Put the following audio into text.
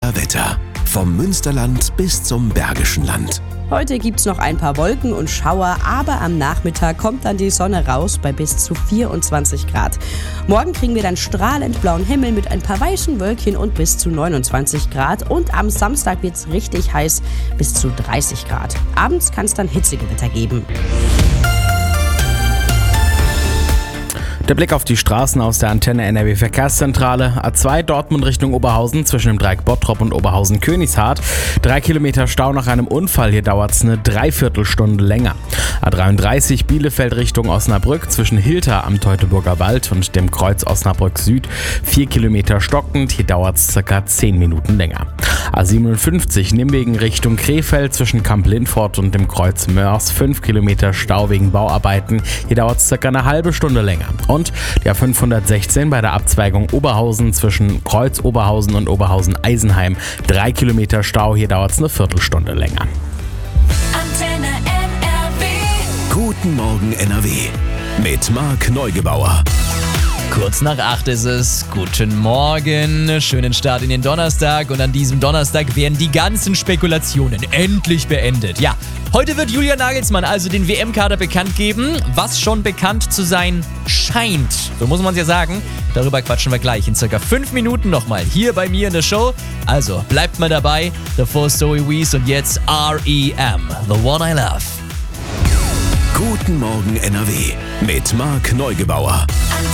unser Wetter. Vom Münsterland bis zum Bergischen Land. Heute gibt's noch ein paar Wolken und Schauer, aber am Nachmittag kommt dann die Sonne raus bei bis zu 24 Grad. Morgen kriegen wir dann strahlend blauen Himmel mit ein paar weißen Wölkchen und bis zu 29 Grad. Und am Samstag wird's richtig heiß, bis zu 30 Grad. Abends kann es dann Hitzegewitter geben. Der Blick auf die Straßen aus der Antenne NRW Verkehrszentrale. A2 Dortmund Richtung Oberhausen zwischen dem Dreieck Bottrop und Oberhausen-Königshardt. 3 Kilometer Stau nach einem Unfall, hier dauert es eine Dreiviertelstunde länger. A33 Bielefeld Richtung Osnabrück zwischen Hilter am Teutoburger Wald und dem Kreuz Osnabrück Süd. 4 Kilometer stockend, hier dauert es ca. 10 Minuten länger. A57 Nimwegen Richtung Krefeld zwischen Kamp-Lindfort und dem Kreuz Mörs. 5 Kilometer Stau wegen Bauarbeiten, hier dauert es ca. eine halbe Stunde länger. Und der 516 bei der Abzweigung Oberhausen zwischen Kreuz Oberhausen und Oberhausen-Eisenheim. 3 Kilometer Stau, hier dauert es eine Viertelstunde länger. Antenne NRW. Guten Morgen NRW mit Marc Neugebauer. Kurz nach 8 ist es. Guten Morgen, schönen Start in den Donnerstag. Und an diesem Donnerstag werden die ganzen Spekulationen endlich beendet. Ja, heute wird Julian Nagelsmann also den WM-Kader bekannt geben, was schon bekannt zu sein scheint. So muss man es ja sagen. Darüber quatschen wir gleich in circa 5 Minuten nochmal hier bei mir in der Show. Also bleibt mal dabei. Davor Zoe Wees und jetzt R.E.M. The One I Love. Guten Morgen NRW mit Marc Neugebauer.